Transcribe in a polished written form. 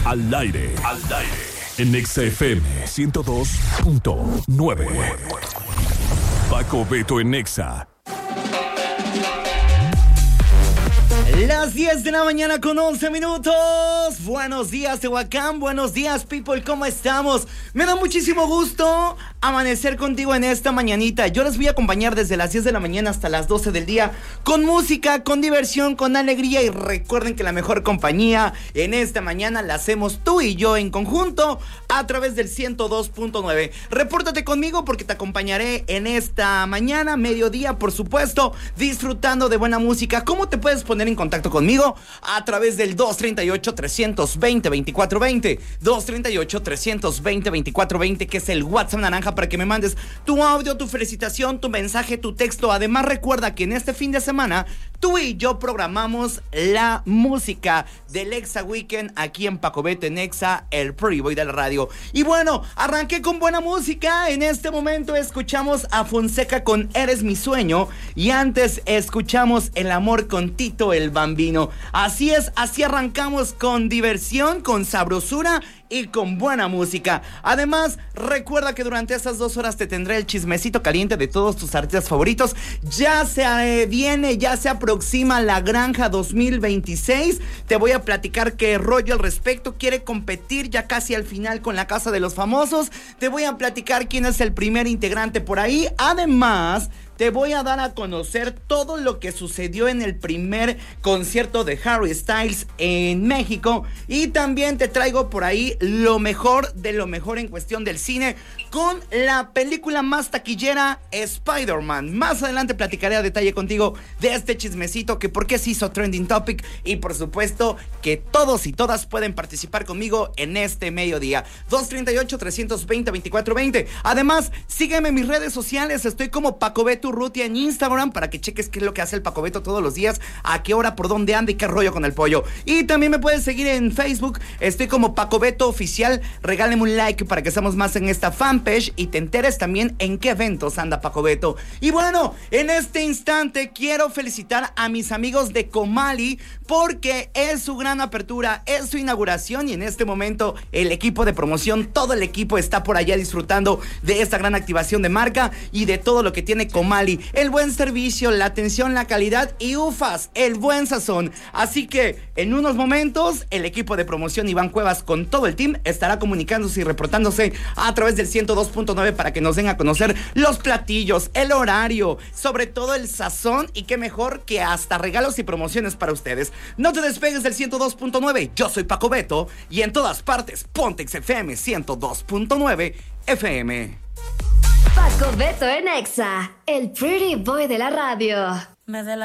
Al aire. En Exa FM 102.9. Paco Beto en Exa. Las 10 de la mañana con 11 minutos. Buenos días, Tehuacán. Buenos días, people. ¿Cómo estamos? Me da muchísimo gusto amanecer contigo en esta mañanita. Yo les voy a acompañar desde las 10 de la mañana hasta las 12 del día con música, con diversión, con alegría. Y recuerden que la mejor compañía en esta mañana la hacemos tú y yo en conjunto a través del 102.9. Repórtate conmigo porque te acompañaré en esta mañana, mediodía, por supuesto, disfrutando de buena música. ¿Cómo te puedes poner en contacto conmigo? A través del 238-320-2420, 238-320-2420, que es el WhatsApp naranja para que me mandes tu audio, tu felicitación, tu mensaje, tu texto. Además, recuerda que en este fin de semana tú y yo programamos la música del Exa Weekend aquí en Paco Beto en Exa, el Pretty Boy de la radio. Y bueno, arranqué con buena música. En este momento escuchamos a Fonseca con Eres mi sueño, y antes escuchamos El amor con Tito el Bambino. Así es, así arrancamos con diversión, con sabrosura y con buena música. Además, recuerda que durante estas 2 horas te tendré el chismecito caliente de todos tus artistas favoritos. Ya se viene, ya se aproxima la Granja 2026. Te voy a platicar qué rollo al respecto. Quiere competir ya casi al final con la Casa de los Famosos. Te voy a platicar quién es el primer integrante por ahí. Además, te voy a dar a conocer todo lo que sucedió en el primer concierto de Harry Styles en México. Y también te traigo por ahí lo mejor de lo mejor en cuestión del cine, con la película más taquillera, Spider-Man. Más adelante platicaré a detalle contigo de este chismecito, que por qué se hizo trending topic, y por supuesto que todos y todas pueden participar conmigo en este mediodía. 238-320-2420. Además, sígueme en mis redes sociales. Estoy como Paco Beto Urrutia en Instagram para que cheques qué es lo que hace el Paco Beto todos los días, a qué hora, por dónde anda y qué rollo con el pollo. Y también me puedes seguir en Facebook. Estoy como Paco Beto Oficial. Regálame un like para que seamos más en esta fanpage y te enteres también en qué eventos anda Paco Beto. Y bueno, en este instante quiero felicitar a mis amigos de Comali, porque es su gran apertura, es su inauguración, y en este momento el equipo de promoción, todo el equipo está por allá disfrutando de esta gran activación de marca y de todo lo que tiene Comali. El buen servicio, la atención, la calidad y ufas, el buen sazón. Así que en unos momentos el equipo de promoción Iván Cuevas con todo el team estará comunicándose y reportándose a través del 102.9 para que nos den a conocer los platillos, el horario, sobre todo el sazón, y qué mejor que hasta regalos y promociones para ustedes. No te despegues del 102.9. Yo soy Paco Beto y en todas partes Pontex FM 102.9 FM. Paco Beto en Exa, el Pretty Boy de la radio.